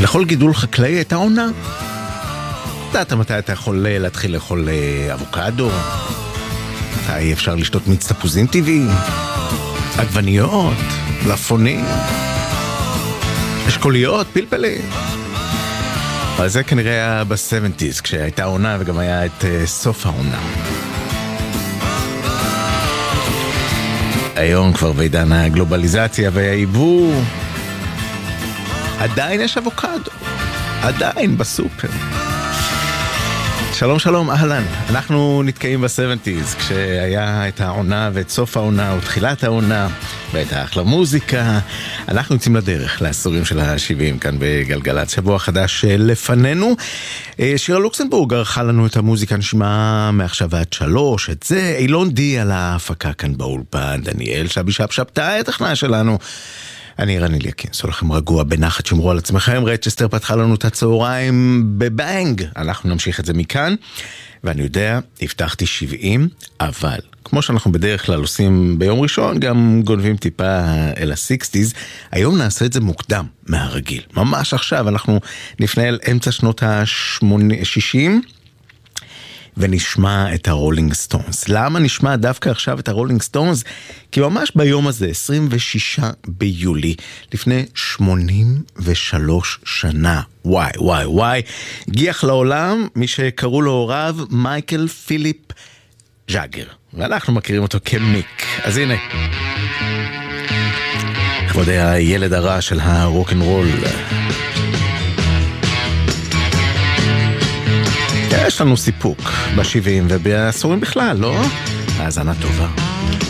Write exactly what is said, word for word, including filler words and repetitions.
לכל גידול חקלאי הייתה עונה. יודעת מתי אתה יכול להתחיל לאכול אבוקדו? מתי אפשר לשתות מיץ תפוזים טבעי? עגבניות, מלפפונים, אשכוליות, פלפלים. אבל זה כנראה היה ב-שבעים, כשהייתה עונה וגם היה את uh, סוף העונה. היום כבר בעידן הגלובליזציה והעיבור, עדיין יש אבוקדו, עדיין בסופר. שלום שלום, אהלן. אנחנו נתקעים ב-שבעים, כשהיה את העונה ואת סוף העונה ותחילת העונה ואת האחלה מוזיקה. אנחנו יוצאים לדרך לעשורים של ה-שבעים כאן בגלגלת, שבוע חדש לפנינו. שירה לוקסנבורג ערכה לנו את המוזיקה, נשמע מעכשיו עד שלוש, את זה אילון די על ההפקה כאן באולפן, דניאל שבי שב שבתאי התכנה שלנו. אני רני ליאקין, סול לכם רגוע בנחת, שמרו על עצמכם. רצ'סטר פתחה לנו את הצהריים בבנג, אנחנו נמשיך את זה מכאן. ואני יודע, הבטחתי שבעים, אבל כמו שאנחנו בדרך כלל עושים ביום ראשון, גם גונבים טיפה אל ה-שישים, היום נעשה את זה מוקדם מהרגיל. ממש עכשיו, אנחנו נפנה אל אמצע שנות ה-שישים, ונשמע את הרולינג סטונס. למה נשמע דווקא עכשיו את הרולינג סטונס? כי ממש ביום הזה, עשרים ושישה ביולי, לפני שמונים ושלוש שנה, וואי וואי וואי, הגיח לעולם מי שקראו לו הוריו מייקל פיליפ ג'אגר, ואנחנו מכירים אותו כמיק. אז הנה, כבודי הילד הרע של הרוק'נ'רול. יש לנו סיפוק ב-שבעים ובעשורים בכלל, לא? האזנה טובה.